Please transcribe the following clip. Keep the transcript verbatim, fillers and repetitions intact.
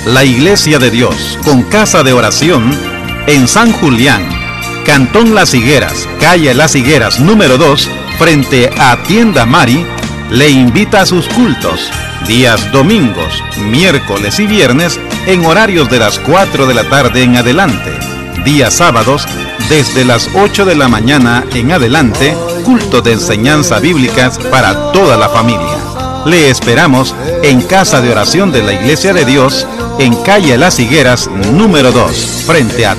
La Iglesia de Dios, con casa de oración, en San Julián, Cantón Las Higueras, calle Las Higueras número dos, frente a Tienda Mari, le invita a sus cultos, días domingos, miércoles y viernes, en horarios de las cuatro de la tarde en adelante. Días sábados, desde las ocho de la mañana en adelante, culto de enseñanza bíblicas para toda la familia. Le esperamos en Casa de Oración de la Iglesia de Dios, en calle Las Higueras número dos, frente a